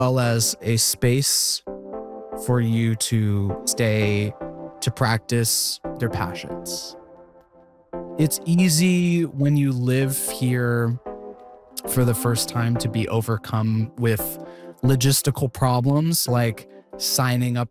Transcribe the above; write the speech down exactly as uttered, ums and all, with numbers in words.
well as a space for you to stay to practice their passions. It's easy when you live here for the first time to be overcome with logistical problems like signing up